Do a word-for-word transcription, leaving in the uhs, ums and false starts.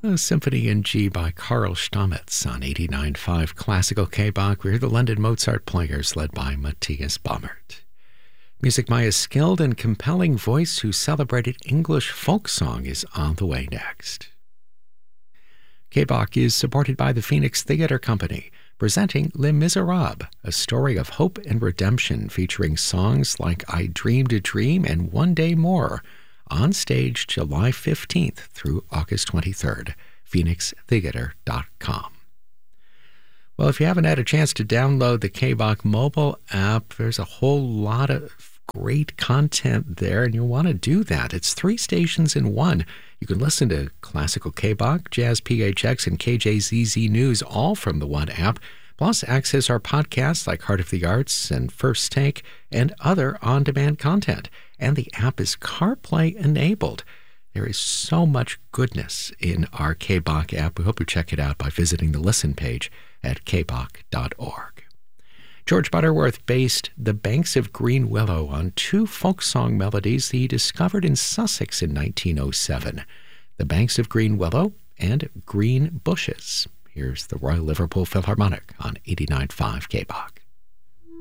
A Symphony in G by Karl Stamitz on eighty-nine point five Classical K-Bach. We hear the London Mozart Players led by Matthias Baumert. Music Maya's skilled and compelling voice who celebrated English folk song is on the way next. K-Bach is supported by the Phoenix Theatre Company, presenting Les Miserables, a story of hope and redemption featuring songs like I Dreamed a Dream and One Day More, on stage July fifteenth through August twenty-third, phoenix theater dot com. Well, if you haven't had a chance to download the K-Bach mobile app, there's a whole lot of great content there, and you'll want to do that. It's three stations in one. You can listen to Classical K-Bach, Jazz P H X, and K J Z Z News, all from the one app, plus access our podcasts like Heart of the Arts and First Take and other on-demand content. And the app is CarPlay enabled. There is so much goodness in our K-Bach app. We hope you check it out by visiting the listen page at k bach dot org. George Butterworth based The Banks of Green Willow on two folk song melodies he discovered in Sussex in nineteen oh seven, The Banks of Green Willow and Green Bushes. Here's the Royal Liverpool Philharmonic on eighty-nine point five K-Bach.